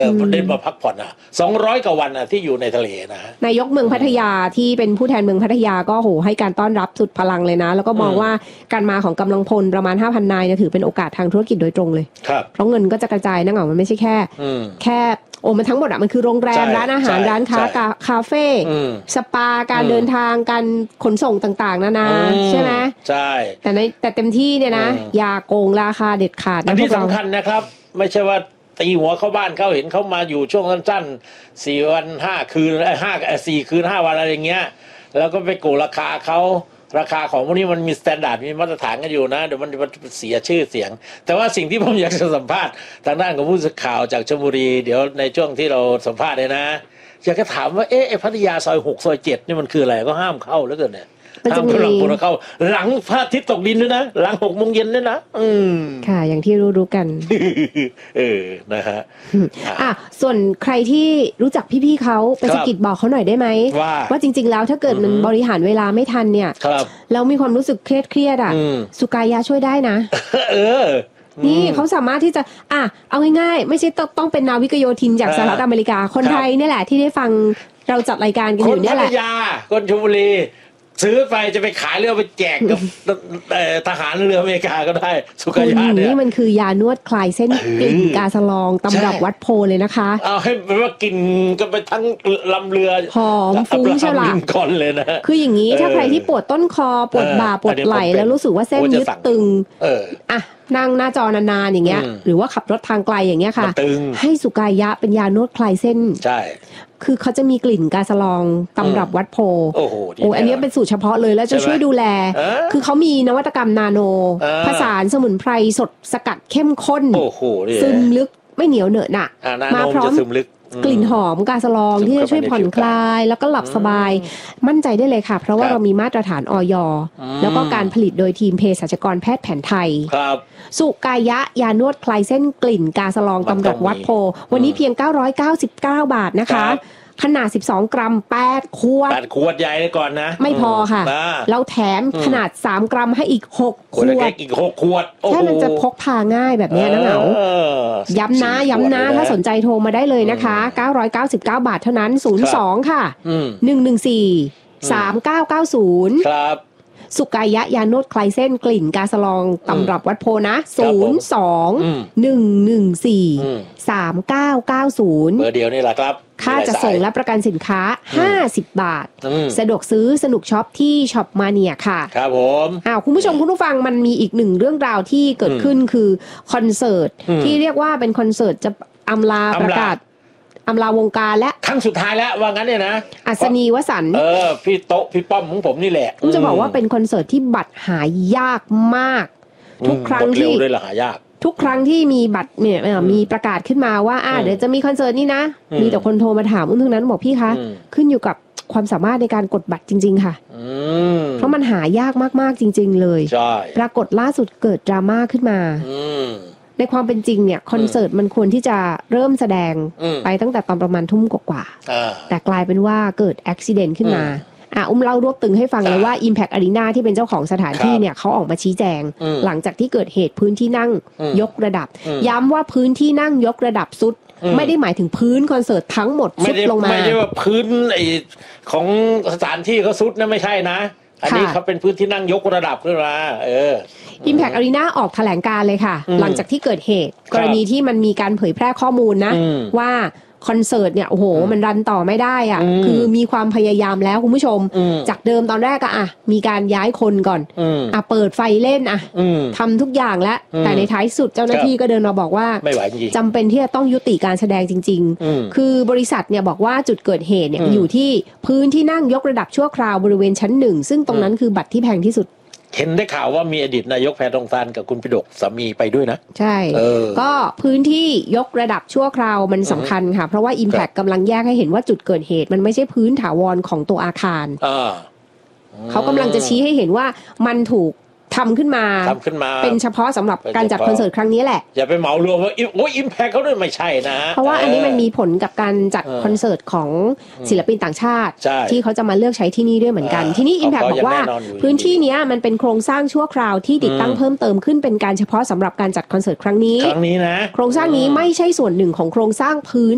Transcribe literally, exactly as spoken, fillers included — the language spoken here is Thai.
เออได้มาพักผ่อนอ่ะสองร้อยกว่าวันอ่ะที่อยู่ในทะเลนะนายกเมืองพัทยาที่เป็นผู้แทนเมืองพัทยาก็โหให้การต้อนรับสุดพลังเลยนะแล้วก็มองว่าการมาของกำลังพลประมาณ ห้าพัน นายเนี่ยถือเป็นโอกาสทางธุรกิจโดยตรงเลยครับเพราะเงินก็จะกระจายนะเหงามันไม่ใช่แค่แค่โอ้มันทั้งหมดอ่ะมันคือโรงแรมร้านอาหารร้านค้าคาเฟ่สปาการเดินทางการขนส่งต่างๆนานาใช่ไหมใช่แต่ในแต่เต็มที่เนี่ยนะอย่าโกงราคาเด็ดขาดอันนี้สำคัญนะครับไม่ใช่ว่าตีหัวเข้าบ้านเขาเห็นเขามาอยู่ช่วงสั้นๆสี่วันห้าคืนห้าสี่คืนห้าวันอะไรอย่างเงี้ยแล้วก็ไปโกงราคาเขาราคาของพวกนี้มันมีมาตรฐานมีมาตรฐานกันอยู่นะเดี๋ยวมันเสียชื่อเสียงแต่ว่าสิ่งที่ผมอยากจะสัมภาษณ์ทางด้านของผู้สื่อข่าวจากชลบุรีเดี๋ยวในช่วงที่เราสัมภาษณ์เลยนะอยากจะถามว่าเอ๊ะพัทยาซอยหกซอยเจ็ดนี่มันคืออะไรก็ห้ามเข้าแล้วเกินเนี่ยห้ามกำลังพลเข้าหลังพระอาทิตย์ตกดินด้วยนะหลังหกโมงเย็นด้วยนะอืมค่ะอย่างที่รู้ๆกันเออนะฮะอ่ะส่วนใครที่รู้จักพี่ๆเขาไปสะกิดบอกเขาหน่อยได้ไหมว่าว่าจริงๆแล้วถ้าเกิดมันบริหารเวลาไม่ทันเนี่ยแล้วมีความรู้สึกเครียดเครียดอ่ะสุกายะช่วยได้นะเออนี่เขาสามารถที่จะอ่ะเอาง่ายๆไม่ใช่ต้องต้องเป็นนาวิกโยธินจากสหรัฐอเมริกาคนไทยนี่แหละที่ได้ฟังเราจัดรายการกันอยู่นี่แหละคนพัทยาคนชลบุรีซื้อไปจะไปขายเรือไปแจกกับทหารเรืออเมริกาก็ได้สุกายะเนี่ยนี่มันคือยานวดคลายเส้นกลิ่นกาสลองตำรับวัดโพเลยนะคะเอาให้เป็นว่ากินกันไปทั้งลำเรือหอมฟุ้งเชียวล่ะก่อนเลยนะคืออย่างนี้ถ้าใครที่ปวดต้นคอปวดบ่าปวดไหล่แล้วรู้สึกว่าเส้นยึดตึงอ่ะนั่งหน้าจอนานๆอย่างเงี้ยหรือว่าขับรถทางไกลอย่างเงี้ยค่ะให้สุกายะเป็นยานวดคลายเส้นใช่คือเขาจะมีกลิ่นกาสลองตำรับวัดโพโอ้โหโอ้อันนี้เป็นสูตรเฉพาะเลยแล้วจะช่วยดูแลคือเขามีนวัตกรรมนาโนผสานสมุนไพรสดสกัดเข้มข้นซึมลึกไม่เหนียวเหนอะหนะมาพร้อมกลิ่นหอมกาสลองที่จะช่วยผ่อนคลายแล้วก็หลับสบายมั่นใจได้เลยค่ะเพราะว่าเรามีมาตรฐานอย.แล้วก็การผลิตโดยทีมเภสัชกรแพทย์แผนไทยสุกายะยานวดคลายเส้นกลิ่นกาสลองตำรับวัดโพวันนี้เพียงเก้าร้อยเก้าสิบเก้าบาทนะคะขนาดสิบสองกรัมแปดขวดแปดขวดใหญ่เลยก่อนนะไม่พอค่ะเราแถมขนาดสามกรัมให้อีกหกขวดอีกหกขวดแค่มันจะพกพาง่ายแบบนี้นะเหงาย้ำนะย้ำนะถ้าสนใจโทรมาได้เลยนะคะเก้าร้อยเก้าสิบเก้าบาทเท่านั้นศูนย์สองค่ะหนึ่งหนึ่งสี่สามเก้าเก้าศูนย์ครับสุกายะยานวดคลายเส้นกลิ่นกาสลองตำรับวัดโพนะศูนย์สองหนึ่งหนึ่งสี่สามเก้าเก้าศูนย์เบอร์เดียวนี่แหละครับค่าจะส่งและประกันสินค้าห้าสิบบาทสะดวกซื้อสนุกช็อปที่ช็อปมาเนียค่ะครับผมอ้าวคุณผู้ชมคุณผู้ฟังมันมีอีกหนึ่งเรื่องราวที่เกิดขึ้นคือคอนเสิร์ตที่เรียกว่าเป็นคอนเสิร์ตจะอำลาประกาศอำลาวงการและครั้งสุดท้ายแล้วว่างั้นเนี่ยนะอัศนีวสันต์เออพี่โต๊ะพี่ป้อมของผมนี่แหละผมจะบอกว่าเป็นคอนเสิร์ตที่บัตรหายากมากทุกครั้งที่ด้วยหายากทุกครั้งที่มีบัตรเนี่ยมีประกาศขึ้นมาว่าอ่าเดี๋ยวจะมีคอนเสิร์ตนี้นะมีแต่คนโทรมาถามอุ้นทั้งนั้นบอกพี่คะขึ้นอยู่กับความสามารถในการกดบัตรจริงๆค่ะเพราะมันหายากมากๆจริงๆเลยปรากฏล่าสุดเกิดดราม่าขึ้นมาในความเป็นจริงเนี่ยคอนเสิร์ตมันควรที่จะเริ่มแสดงไปตั้งแต่ตอนประมาณทุ่มกว่าๆแต่กลายเป็นว่าเกิดอุบัติเหตุขึ้นมาอ่ะอุ้มเล่ารวบตึงให้ฟังเลยว่า Impact Arena ที่เป็นเจ้าของสถานที่เนี่ยเขาออกมาชี้แจงหลังจากที่เกิดเหตุพื้นที่นั่งยกระดับย้ำว่าพื้นที่นั่งยกระดับสุดไม่ได้หมายถึงพื้นคอนเสิร์ตทั้งหมดสุดลงมาไม่ได้ว่าพื้นไอ้ของสถานที่เขาสุดนะไม่ใช่นะอันนี้เขาเป็นพื้นที่นั่งยกระดับขึ้นมาเออ Impact Arena ออกแถลงการเลยค่ะหลังจากที่เกิดเหตุกรณีที่มันมีการเผยแพร่ข้อมูลนะว่าคอนเสิร์ตเนี่ยโอ้โหมันรันต่อไม่ได้อ่ะคือมีความพยายามแล้วคุณผู้ชมจากเดิมตอนแรกอะอ่ะมีการย้ายคนก่อนอ่ะเปิดไฟเล่นอ่ะทำทุกอย่างแล้วแต่ในท้ายสุดเจ้าหน้าที่ก็เดินมาบอกว่าจำเป็นที่จะต้องยุติการแสดงจริงๆคือบริษัทเนี่ยบอกว่าจุดเกิดเหตุเนี่ยอยู่ที่พื้นที่นั่งยกระดับชั่วคราวบริเวณชั้นหนึ่งซึ่งตรงนั้นคือบัตรที่แพงที่สุดเห็นได้ข่าวว่ามีอดีตนายกแพทองทานกับคุณปิฎกสามีไปด้วยนะใช่ก็พื้นที่ยกระดับชั่วคราวมันสำคัญค่ะเพราะว่า Impact กำลังแยกให้เห็นว่าจุดเกิดเหตุมันไม่ใช่พื้นถาวรของตัวอาคารเขากำลังจะชี้ให้เห็นว่ามันถูกทำขึ้นมาทำขึ้นมาเป็นเฉพาะสำหรับการจัดคอนเสิร์ตครั้งนี้แหละอย่าไปเหมารวมว่าโอ้ยอิมแพคเขาด้วยไม่ใช่นะเพราะว่าอันนี้มันมีผลกับการจัดคอนเสิร์ตของศิลปินต่างชาติที่เขาจะมาเลือกใช้ที่นี่ด้วยเหมือนกันที่นี่ Impact บอกว่าพื้นที่นี้มันเป็นโครงสร้างชั่วคราวที่ติดตั้งเพิ่มเติมขึ้นเป็นการเฉพาะสำหรับการจัดคอนเสิร์ตครั้งนี้ครั้งนี้นะโครงสร้างนี้ไม่ใช่ส่วนหนึ่งของโครงสร้างพื้น